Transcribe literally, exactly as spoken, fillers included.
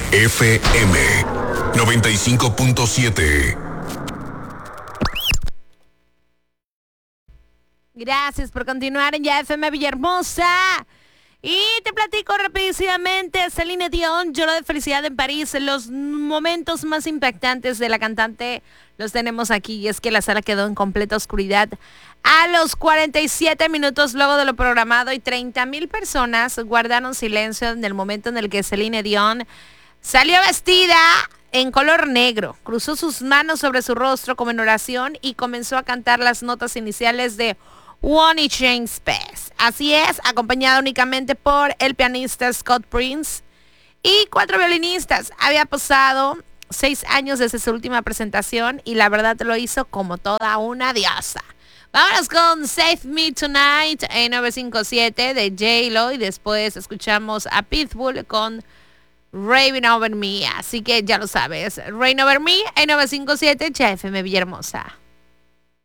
F M noventa y cinco punto siete. Gracias por continuar en Ya F M Villahermosa. Y te platico rapidísimamente, Celine Dion lloró de felicidad en París. Los momentos más impactantes de la cantante los tenemos aquí, y es que la sala quedó en completa oscuridad a los cuarenta y siete minutos luego de lo programado, y treinta mil personas guardaron silencio en el momento en el que Celine Dion salió vestida en color negro, cruzó sus manos sobre su rostro como en oración y comenzó a cantar las notas iniciales de One y Chain Space. Así es, acompañada únicamente por el pianista Scott Prince y cuatro violinistas. Había pasado seis años desde su última presentación y la verdad lo hizo como toda una diosa. Vámonos con Save Me Tonight en novecientos cincuenta y siete de J-Lo, y después escuchamos a Pitbull con Rain Over Me. Así que ya lo sabes, Rain Over Me en novecientos cincuenta y siete, J F M Villahermosa.